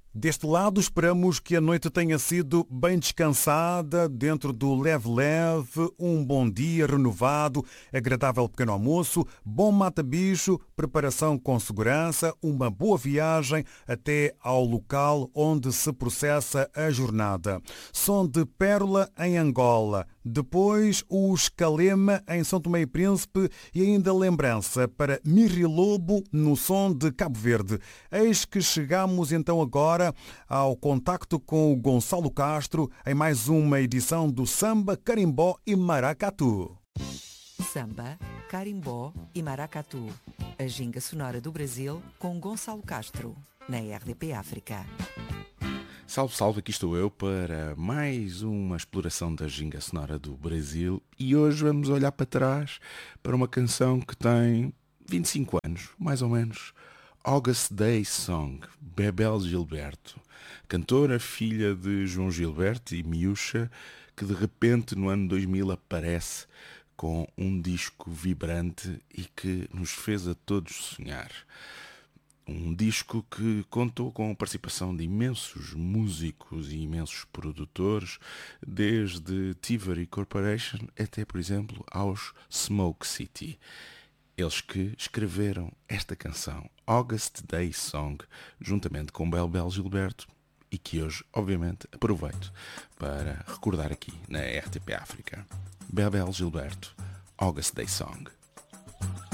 Deste lado, esperamos que a noite tenha sido bem descansada, dentro do leve-leve, um bom dia renovado, agradável pequeno almoço, bom mata-bicho, preparação com segurança, uma boa viagem até ao local onde se processa a jornada. Som de Pérola em Angola, depois o Escalema em São Tomé e Príncipe e ainda lembrança para Mirri Lobo no som de Cabo Verde. Eis que chegamos então agora ao contacto com o Gonçalo Castro em mais uma edição do Samba, Carimbó e Maracatu. Samba, Carimbó e Maracatu. A ginga sonora do Brasil com Gonçalo Castro, na RDP África. Salve, salve, aqui estou eu para mais uma exploração da ginga sonora do Brasil e hoje vamos olhar para trás para uma canção que tem 25 anos, mais ou menos. August Day Song, Bebel Gilberto, cantora, filha de João Gilberto e Miúcha, que de repente no ano 2000 aparece com um disco vibrante e que nos fez a todos sonhar. Um disco que contou com a participação de imensos músicos e imensos produtores, desde Tivoli Corporation até, por exemplo, aos Smoke City. Eles que escreveram esta canção, August Day Song, juntamente com Bebel Gilberto, e que hoje, obviamente, aproveito para recordar aqui na RTP África. Bebel Gilberto, August Day Song.